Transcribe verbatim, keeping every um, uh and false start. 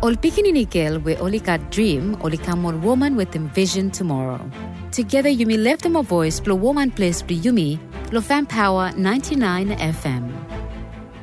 Ol pikininikel we only got dream, only come one woman with envision tomorrow. Together you may lift them a voice, blow woman place, be yumi, lo fan power ninety-nine F M.